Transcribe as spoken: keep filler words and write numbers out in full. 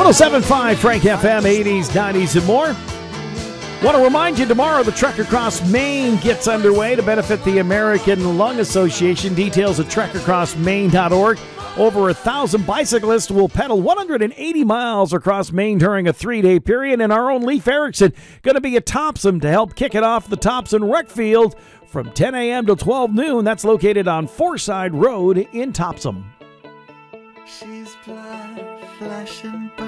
oh seven point five Frank F M, eighties, nineties, and more. Want to remind you, tomorrow the Trek Across Maine gets underway to benefit the American Lung Association. Details at trek across maine dot org. Over a thousand bicyclists will pedal one hundred eighty miles across Maine during a three-day period, and our own Leif Erikson going to be at Topsom to help kick it off the Topsom Rec Field from ten a.m. to twelve noon. That's located on Forside Road in Topsom. She's black, flashing